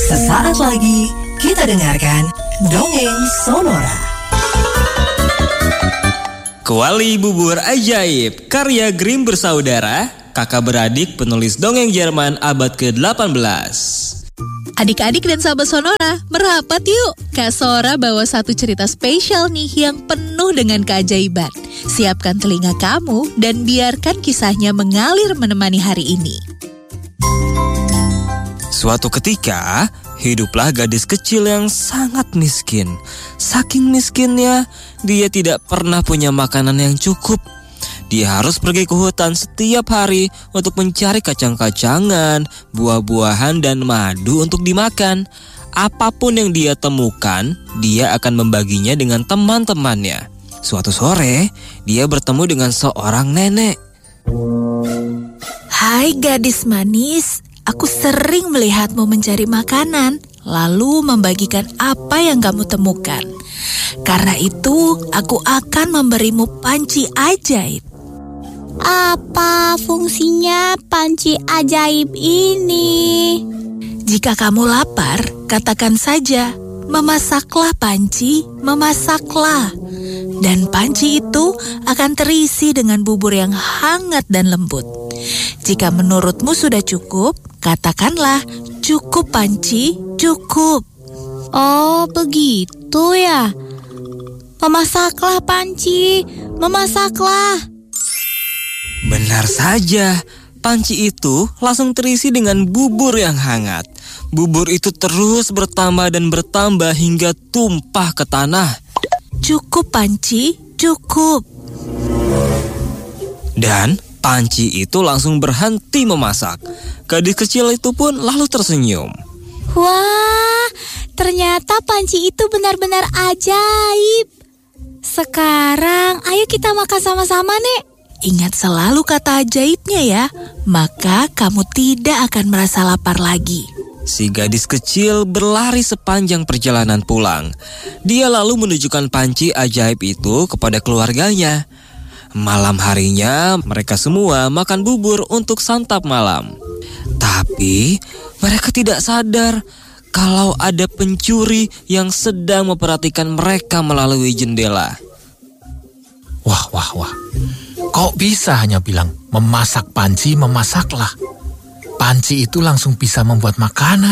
Sesaat lagi kita dengarkan Dongeng Sonora. Kuali Bubur Ajaib, karya Grimm bersaudara, kakak beradik penulis dongeng Jerman abad ke-18. Adik-adik dan sahabat Sonora, merapat yuk. Kak Sora bawa satu cerita spesial nih yang penuh dengan keajaiban. Siapkan telinga kamu dan biarkan kisahnya mengalir menemani hari ini. Suatu ketika, hiduplah gadis kecil yang sangat miskin. Saking miskinnya, dia tidak pernah punya makanan yang cukup. Dia harus pergi ke hutan setiap hari untuk mencari kacang-kacangan, buah-buahan, dan madu untuk dimakan. Apapun yang dia temukan, dia akan membaginya dengan teman-temannya. Suatu sore, dia bertemu dengan seorang nenek. Hai gadis manis, aku sering melihatmu mencari makanan, lalu membagikan apa yang kamu temukan. Karena itu, aku akan memberimu panci ajaib. Apa fungsinya panci ajaib ini? Jika kamu lapar, katakan saja, memasaklah panci, memasaklah. Dan panci itu akan terisi dengan bubur yang hangat dan lembut. Jika menurutmu sudah cukup, katakanlah, cukup panci, cukup. Oh, begitu ya. Memasaklah panci, memasaklah. Benar saja, panci itu langsung terisi dengan bubur yang hangat. Bubur itu terus bertambah dan bertambah hingga tumpah ke tanah. Cukup panci, cukup. Dan panci itu langsung berhenti memasak. Gadis kecil itu pun lalu tersenyum. Wah, ternyata panci itu benar-benar ajaib. Sekarang, ayo kita makan sama-sama, Nek. Ingat selalu kata ajaibnya ya, maka kamu tidak akan merasa lapar lagi. Si gadis kecil berlari sepanjang perjalanan pulang. Dia lalu menunjukkan panci ajaib itu kepada keluarganya. Malam harinya, mereka semua makan bubur untuk santap malam. Tapi, mereka tidak sadar kalau ada pencuri yang sedang memperhatikan mereka melalui jendela. Wah. Kok bisa hanya bilang memasak panci, memasaklah? Panci itu langsung bisa membuat makanan.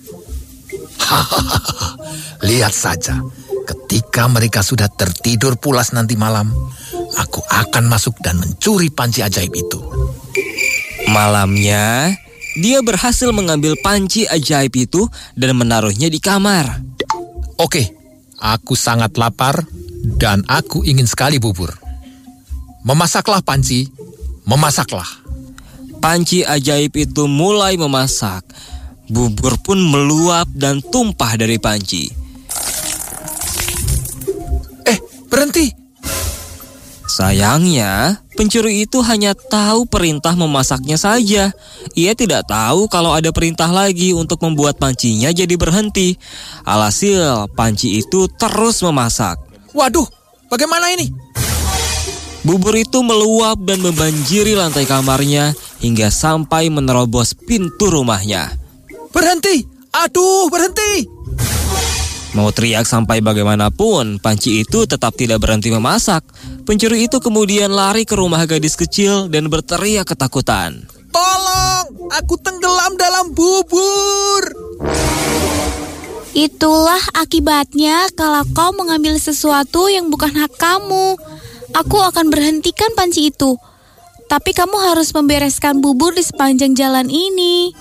Lihat saja, ketika mereka sudah tertidur pulas nanti malam, aku akan masuk dan mencuri panci ajaib itu. Malamnya, dia berhasil mengambil panci ajaib itu dan menaruhnya di kamar. Oke, aku sangat lapar dan aku ingin sekali bubur. Memasaklah panci, memasaklah. Panci ajaib itu mulai memasak. Bubur pun meluap dan tumpah dari panci. Berhenti. Sayangnya, pencuri itu hanya tahu perintah memasaknya saja. Ia tidak tahu kalau ada perintah lagi untuk membuat pancinya jadi berhenti. Alhasil, panci itu terus memasak. Waduh, bagaimana ini? Bubur itu meluap dan membanjiri lantai kamarnya hingga sampai menerobos pintu rumahnya. Berhenti! Aduh, berhenti! Mau teriak sampai bagaimanapun, panci itu tetap tidak berhenti memasak. Pencuri itu kemudian lari ke rumah gadis kecil dan berteriak ketakutan. Tolong, aku tenggelam dalam bubur! Itulah akibatnya kalau kau mengambil sesuatu yang bukan hak kamu. Aku akan berhentikan panci itu. Tapi kamu harus membereskan bubur di sepanjang jalan ini.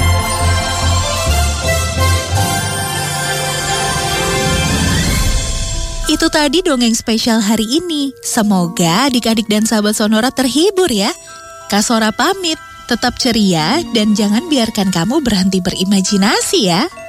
Itu tadi dongeng spesial hari ini. Semoga adik-adik dan sahabat Sonora terhibur ya. Kak Sora pamit, tetap ceria dan jangan biarkan kamu berhenti berimajinasi ya.